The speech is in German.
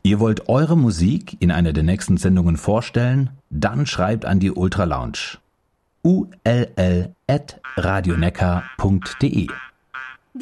Ihr wollt eure Musik in einer der nächsten Sendungen vorstellen? Dann schreibt an die Ultra Lounge. ull@radioneckar.de